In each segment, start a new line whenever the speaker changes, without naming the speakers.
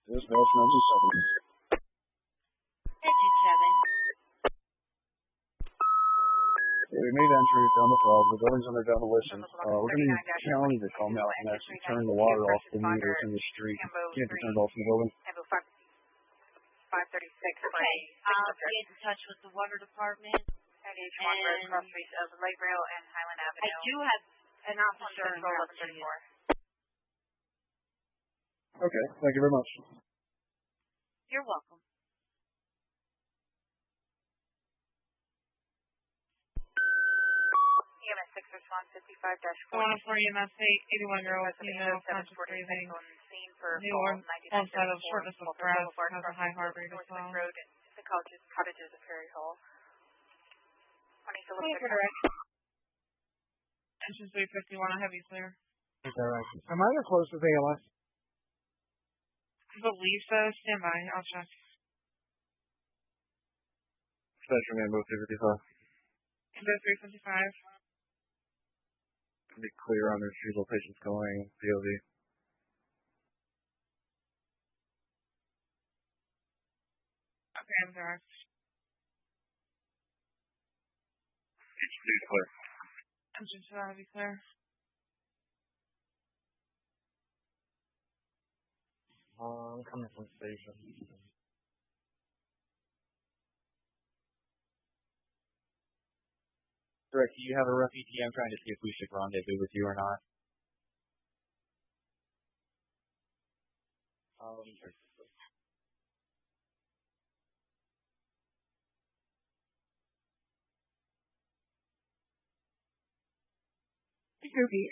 Dispatch 97.
97.
We made entry, found the problem. The building's under demolition. We're going to need county to come out and actually turn the water off the meters in the street. Can't be turned off in the building.
536. Okay. I'll get in touch with the water department.
91 Road, cross streets of Light Rail and Highland Avenue.
I do have an officer in route to you.
Okay, thank you very much.
You're welcome.
EMS 6 response 55-4.
104 EMS 81-year-old female conscious breathing. New onset of shortness of breath, has a high heart rate as well.
Road and the cottages of Perry Hall.
Engine 351, I have you clear.
Is that right? Am I close with ALS?
I believe so. Stand by. I'll check.
Station Ambo 355.
Ambo 355.
Be clear on their usual patients going, POV.
Okay, I'm direct.
Please clear.
Engine 2, I'll be clear.
I'm coming from station.
Direct, do you have a rough ETA? I'm trying to see if we should rendezvous with you or not.
Spooky.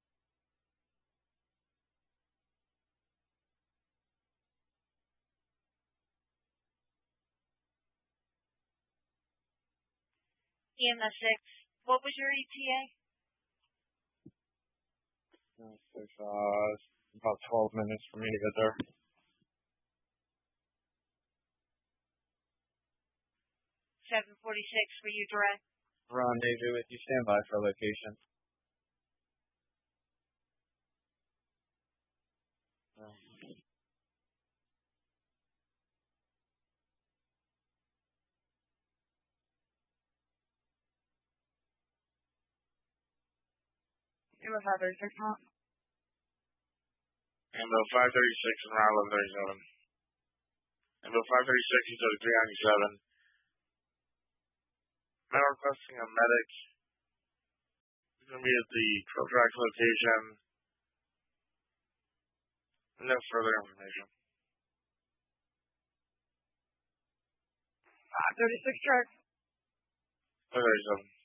EMS 6, what was your ETA?
It's about 12 minutes for me to get there.
746, were you direct?
Rendezvous with you. Stand by for location.
You have 536, huh?
Ambo 536 and Route 1137. Ambo 536, you said 397. Now requesting a medic. He's going to be at the Protrax location. No further information.
536 truck.
537.